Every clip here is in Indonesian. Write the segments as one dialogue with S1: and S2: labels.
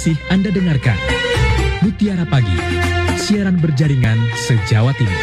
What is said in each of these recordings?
S1: Masih Anda dengarkan Mutiara Pagi, siaran berjaringan se-Jawa Timur.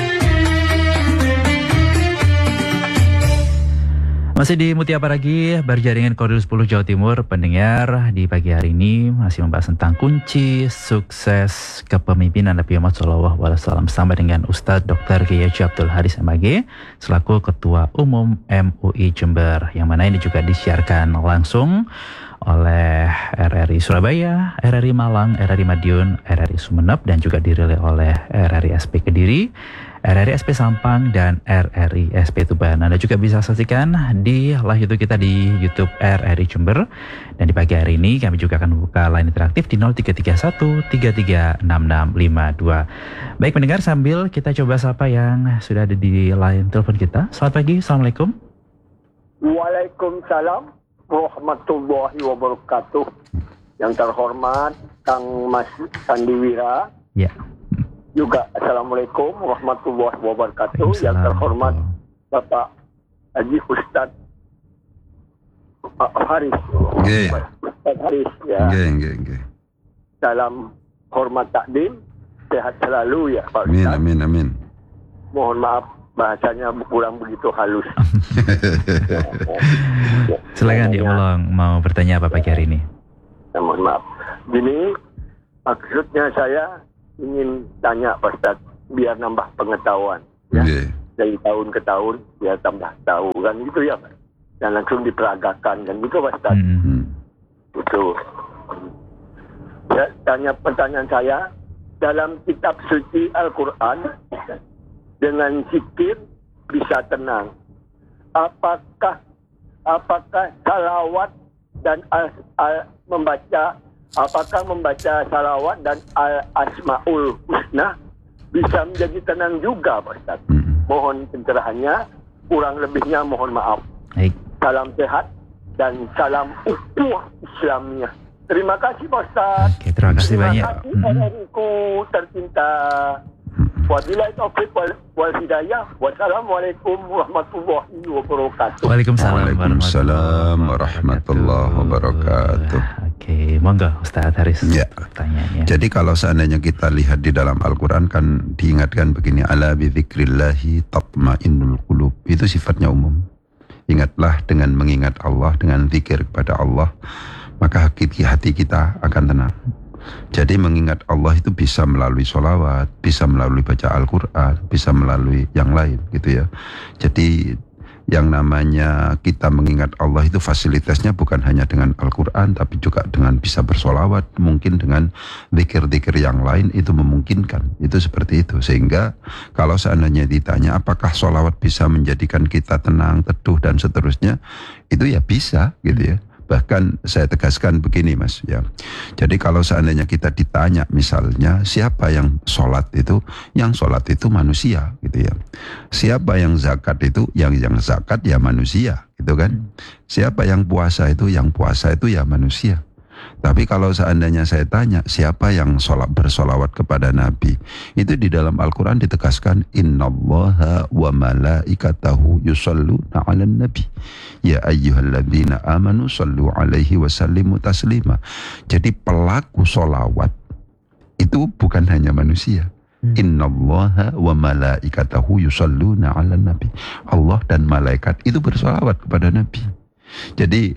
S2: Masih di Mutiara Pagi, berjaringan Koridor 10 Jawa Timur. Pendengar, di pagi hari ini masih membahas tentang kunci sukses kepemimpinan Nabi Muhammad SAW bersama dengan Ustadz Dr. Kiai Haji Abdul Haris MAG selaku Ketua Umum MUI Jember, yang mana ini juga disiarkan langsung oleh RRI Surabaya, RRI Malang, RRI Madiun, RRI Sumeneb, dan juga dirilis oleh RRI SP Kediri, RRI SP Sampang, dan RRI SP Tuban. Anda juga bisa saksikan di live YouTube kita di YouTube RRI Jember. Dan di pagi hari ini kami juga akan membuka line interaktif di 0331 336652. Baik pendengar, sambil kita coba sapa yang sudah ada di line telepon kita. Selamat pagi, Assalamualaikum.
S3: Waalaikumsalam warahmatullahi wabarakatuh. Yang terhormat Kang Mas Sandiwira.
S2: Ya.
S3: Juga Assalamualaikum warahmatullahi wabarakatuh. Yang terhormat Bapak Haji Ustadz Haris. Ustadz Haris ya. Salam hormat takdim, sehat selalu ya Pak Ustadz.
S4: Amin.
S3: Mohon maaf bahasanya kurang begitu halus.
S2: Silakan dia mau bertanya apa pagi hari ini?
S3: Mohon maaf. Gini, maksudnya saya ingin tanya Pak Ustadz, biar nambah pengetahuan ya. Dari tahun ke tahun biar tambah tahu kan gitu ya Pak. Dan langsung diperagakan kan gitu Pak Ustadz. Itu. Ya, pertanyaan saya, dalam kitab suci Al-Quran, dengan zikir bisa tenang. Apakah salawat dan membaca salawat dan al-asmaul husna bisa menjadi tenang juga Pak Ustaz? Mohon pencerahannya, kurang lebihnya mohon maaf.
S2: Baik.
S3: Salam sehat dan salam ukhuwah Islamiyah. Terima kasih Pak Ustaz.
S2: Oke, terima kasih banyak.
S3: Terima kasih RRI-ku tercinta. Wabillahi taufiq wal hidayah. Wassalamualaikum warahmatullahi wabarakatuh.
S4: Waalaikumsalam warahmatullahi wabarakatuh.
S2: Oke, monggo Ustaz Haris.
S4: Ya.
S2: Pertanyaannya.
S4: Jadi kalau seandainya kita lihat di dalam Al-Quran kan diingatkan begini, ala bi dzikrillahi tatmainnul qulub. Itu sifatnya umum. Ingatlah dengan mengingat Allah, dengan zikir kepada Allah, maka hati kita akan tenang. Jadi mengingat Allah itu bisa melalui sholawat, bisa melalui baca Al-Quran, bisa melalui yang lain gitu ya. Jadi yang namanya kita mengingat Allah itu fasilitasnya bukan hanya dengan Al-Quran, tapi juga dengan bisa bersolawat, mungkin dengan zikir-zikir yang lain itu memungkinkan. Itu seperti itu. Sehingga kalau seandainya ditanya apakah sholawat bisa menjadikan kita tenang, teduh dan seterusnya, itu ya bisa gitu ya. Bahkan saya tegaskan begini Mas ya. Jadi kalau seandainya kita ditanya misalnya siapa yang sholat itu, yang sholat itu manusia gitu ya. Siapa yang zakat itu, yang zakat ya manusia gitu kan. Siapa yang puasa itu, yang puasa itu ya manusia. Tapi kalau seandainya saya tanya siapa yang bersolawat kepada Nabi, itu di dalam Al-Quran ditegaskan innallaha wa malaikatahu yusalluna 'alan nabi ya ayyuhalladzina amanu sallu 'alaihi wa sallimu taslima. Jadi pelaku solawat itu bukan hanya manusia. Innallaha wa malaikatahu yusalluna 'alan nabi. Allah dan malaikat itu bersolawat kepada Nabi. Jadi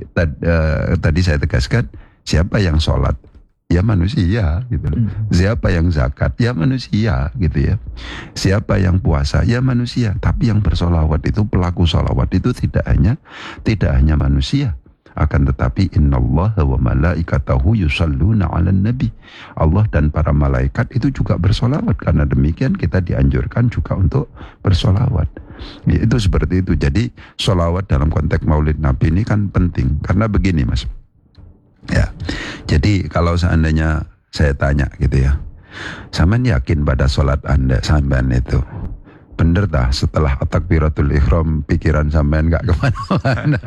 S4: tadi saya tegaskan, siapa yang sholat ya manusia gitu loh. Siapa yang zakat ya manusia gitu ya. Siapa yang puasa ya manusia. Tapi yang bersolawat itu, pelaku solawat itu tidak hanya manusia, akan tetapi innallaha wa malaikatahu yusalluna 'alan nabi. Allah dan para malaikat itu juga bersolawat. Karena demikian kita dianjurkan juga untuk bersolawat. Ya, itu seperti itu. Jadi solawat dalam konteks Maulid Nabi ini kan penting. Karena begini Mas ya, jadi kalau seandainya saya tanya gitu ya, sampean yakin pada sholat Anda sampean itu bener dah setelah takbiratul ihram pikiran sampean gak kemana-mana?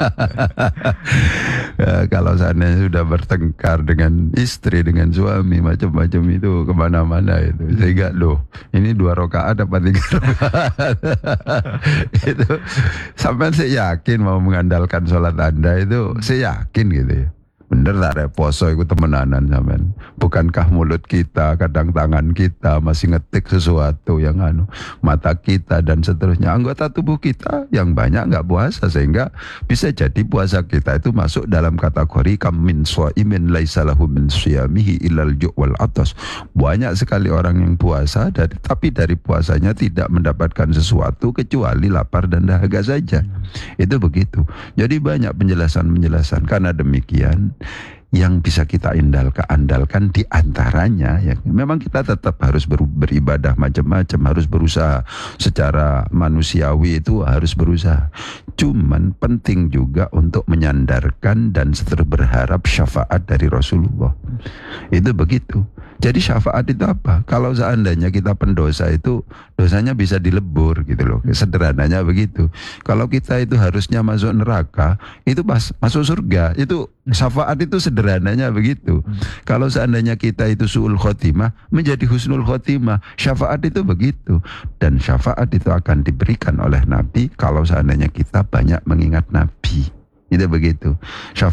S4: Ya, kalau seandainya sudah bertengkar dengan istri, dengan suami, macam-macam itu kemana-mana itu. Sehingga loh, ini 2 rakaat apa 3 rakaat? Itu sampean saya yakin mau mengandalkan sholat Anda itu, saya yakin gitu ya. Bener tak rek poso iku temenanan sampean. Bukankah mulut kita, kadang tangan kita masih ngetik sesuatu yang mata kita dan seterusnya, anggota tubuh kita yang banyak nggak puasa, sehingga bisa jadi puasa kita itu masuk dalam kategori kam min shaimin laisa lahu min shiyamihi illal ju' wal atas. Banyak sekali orang yang puasa tapi dari puasanya tidak mendapatkan sesuatu kecuali lapar dan dahaga saja. Itu begitu. Jadi banyak penjelasan. Karena demikian, yang bisa kita andalkan di antaranya ya, memang kita tetap harus beribadah macam-macam, harus berusaha secara manusiawi, itu harus berusaha. Cuman penting juga untuk menyandarkan dan berharap syafaat dari Rasulullah. Itu begitu. Jadi syafaat itu apa? Kalau seandainya kita pendosa itu dosanya bisa dilebur gitu loh. Sederhananya begitu. Kalau kita itu harusnya masuk neraka, itu pas masuk surga. Itu syafaat itu sederhananya begitu. Kalau seandainya kita itu su'ul khotimah menjadi husnul khotimah, syafaat itu begitu. Dan syafaat itu akan diberikan oleh Nabi kalau seandainya kita banyak mengingat Nabi. Itu begitu.